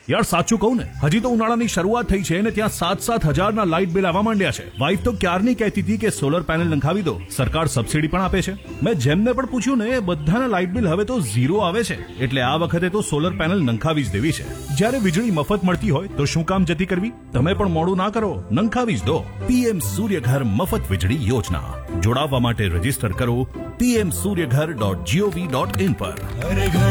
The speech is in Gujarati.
યાર સાચું કહું ને, હજી તો ઉનાળાની શરૂઆત થઈ છે ને ત્યાં 7-7 હજારના લાઇટ બિલ આવવા માંડ્યા છે. વાઈફ તો ક્યારની કહેતી હતી કે સોલર પેનલ નંખાવી દો, સરકાર સબસિડી પણ આપે છે. મેં જેમને પણ પૂછ્યું ને બધાના લાઇટ બિલ હવે તો ઝીરો આવે છે. એટલે આ વખતે તો સોલર પેનલ નંખાવી જ દેવી છે. જ્યારે વીજળી મફત મળતી હોય તો શું કામ જતી કરવી? તમે પણ મોડું ના કરો, નંખાવી જ દો. પીએમ સૂર્યઘર મફત વીજળી યોજના. જોડાવા માટે રજીસ્ટર કરો pmsuryaghar.gov.in પર.